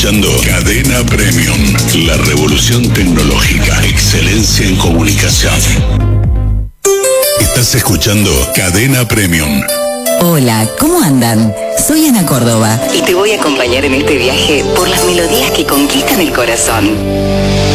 escuchando Cadena Premium, la revolución tecnológica, excelencia en comunicación. Estás escuchando Cadena Premium. Hola, ¿cómo andan? Soy Ana Córdoba y te voy a acompañar en este viaje por las melodías que conquistan el corazón.